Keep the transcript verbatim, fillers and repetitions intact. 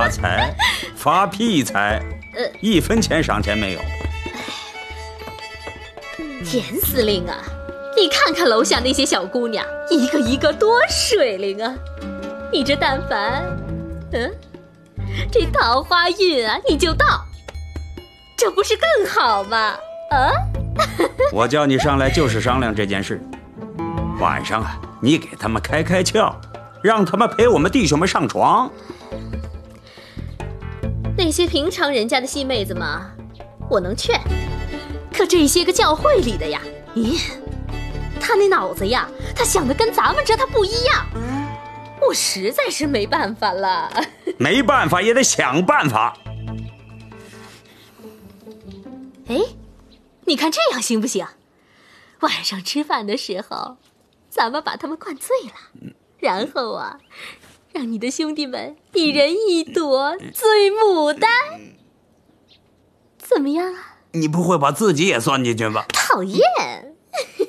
财，发屁财， 呃， 一分钱赏钱没有。 田司令啊，你看看楼下那些小姑娘，一个一个多水灵啊！你这但凡，嗯，这桃花运啊，你就到，这不是更好吗？啊？ 我叫你上来就是商量这件事。晚上啊，你给他们开开窍，让他们陪我们弟兄们上床。 那些平常人家的戏妹子嘛，我能劝。可这些个教会里的呀，咦，他那脑子呀，他想的跟咱们这他不一样，我实在是没办法了。 没办法也得想办法。 哎，你看这样行不行？晚上吃饭的时候，咱们把他们灌醉了，然后啊，让你的兄弟们一人一朵醉牡丹，怎么样啊？ 你不会把自己也算进去吧？ 讨厌！